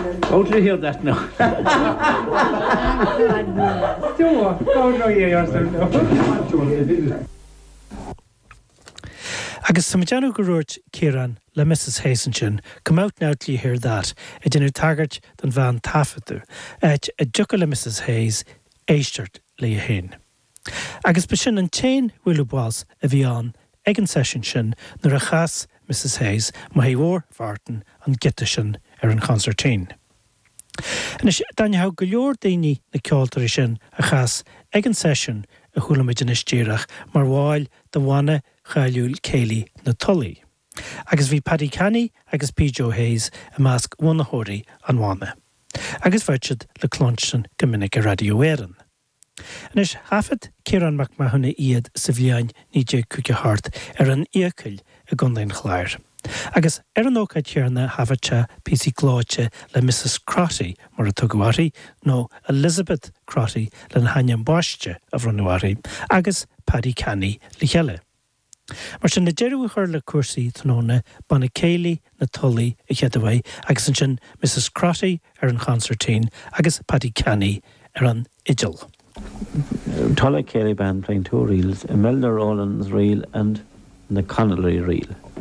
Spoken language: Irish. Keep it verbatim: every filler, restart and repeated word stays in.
Oh, to hear that now. Agus samajanu gururt Kieran le Missus Hazenson come out now till you hear that. A dinner target than van taffetu. Et a juka le Missus Hayes eistert le hin. Agus beshin an chain willu was a vian egin session shin nor a chas Missus Hayes ma he war varten an gittishin er an concertine. En is dan how gulor dini na kjolter shin a chas egin session a hulamidin is jirach mar while the wane Chalul Cayley na Tully. Agus vi Paddy Canny agus P. Joe Hayes a mask one hori an wane. Agus virtud le clonchen gominnig a radio erin. En is hafet Kieran McMahon iad sa bhíain ní dé cúige hart ar an íocail a gundain chláir. Agus ar an ócaid tearna hafete P C Gláite le Missus Crotty mar a tuguari, nó Elizabeth Crotty le na hainne báiste a bhranúari, agus Paddy Canny le cheile. Mar sin na deirú chuir le cuasaí tóna banna Cayley na Tully a cheadahai, agus an sin Missus Crotty ar an concertine, agus Paddy Canny ar an idil. Tully Cayley band playing two reels, a Milner Owens reel and the Connolly reel.